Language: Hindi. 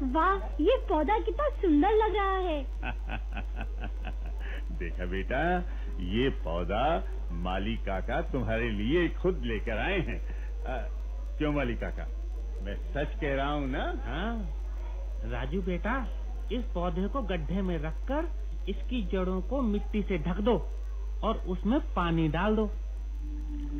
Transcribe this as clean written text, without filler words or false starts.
वाह, ये पौधा कितना सुंदर लग रहा है। देखा बेटा, ये पौधा माली काका तुम्हारे लिए खुद लेकर आए हैं। क्यों माली काका, मैं सच कह रहा हूँ ना? हाँ राजू बेटा, इस पौधे को गड्ढे में रखकर इसकी जड़ों को मिट्टी से ढक दो और उसमें पानी डाल दो।